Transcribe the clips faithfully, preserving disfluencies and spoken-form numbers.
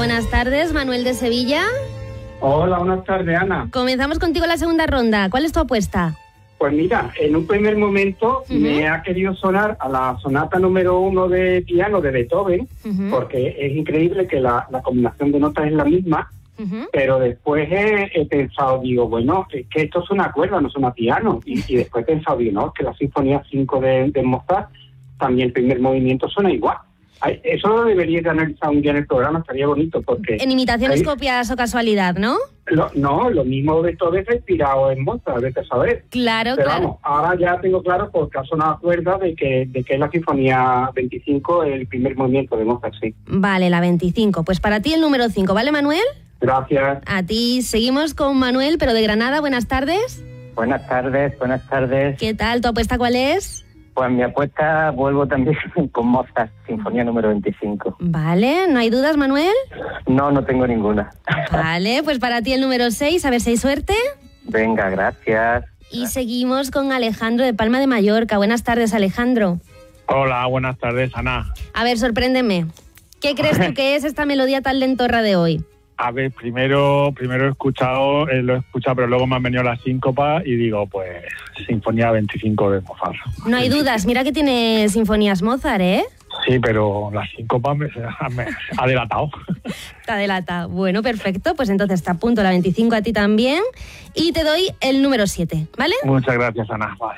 buenas tardes, Manuel de Sevilla. Hola, buenas tardes, Ana. Comenzamos contigo la segunda ronda. ¿Cuál es tu apuesta? Pues mira, en un primer momento Uh-huh. me ha querido sonar a la sonata número uno de piano de Beethoven, Uh-huh. porque es increíble que la, la combinación de notas es la misma, Uh-huh. pero después he, he pensado, digo, bueno, es que esto es una cuerda, no suena piano. Y, y después he pensado, digo, no, es que la Sinfonía cinco de, de Mozart, también el primer movimiento suena igual. Ay, eso lo debería de analizar un día en el programa, estaría bonito, porque... En imitaciones, ahí- copias o casualidad, ¿no? Lo, no, lo mismo Beethoven respirado en Mozart, vete a saber. Claro, Pero claro. vamos, ahora ya tengo claro, porque ha sonado cuerda, de que, de que es la Sinfonía veinticinco, el primer movimiento de Mozart, sí. Vale, la veinticinco. Pues para ti el número cinco, ¿vale, Manuel? Gracias. A ti. Seguimos con Manuel, pero de Granada. Buenas tardes. Buenas tardes, buenas tardes. ¿Qué tal? ¿Tu apuesta cuál es? Pues mi apuesta, vuelvo también con Mozart, Sinfonía número veinticinco. Vale, ¿no hay dudas, Manuel? No, no tengo ninguna. Vale, pues para ti el número seis, a ver si hay suerte. Venga, gracias. Y seguimos con Alejandro de Palma de Mallorca. Buenas tardes, Alejandro. Hola, buenas tardes, Ana. A ver, sorpréndeme. ¿Qué crees tú que es esta melodía tan lentorra de hoy? A ver, primero primero he escuchado, eh, lo he escuchado, pero luego me han venido las síncopas y digo, pues, Sinfonía veinticinco de Mozart. No hay dudas, mira que tiene sinfonías Mozart, ¿eh? Sí, pero las síncopas me, me ha delatado. Te delata. Bueno, perfecto, pues entonces te apunto la veinticinco a ti también y te doy el número siete, ¿vale? Muchas gracias, Ana. Vale.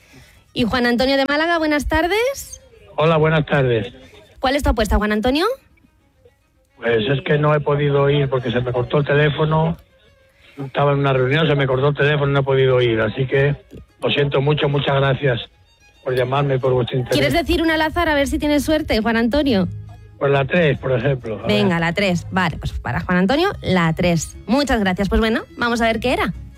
Y Juan Antonio de Málaga, buenas tardes. Hola, buenas tardes. ¿Cuál es tu apuesta, Juan Antonio? Pues es que no he podido ir porque se me cortó el teléfono. Estaba en una reunión, se me cortó el teléfono y no he podido ir. Así que lo siento mucho, muchas gracias por llamarme, por vuestro interés. ¿Quieres decir una al azar a ver si tienes suerte, Juan Antonio? Pues la tres, por ejemplo. A Venga, ver. la tres. Vale, pues para Juan Antonio, la tres. Muchas gracias. Pues bueno, vamos a ver qué era.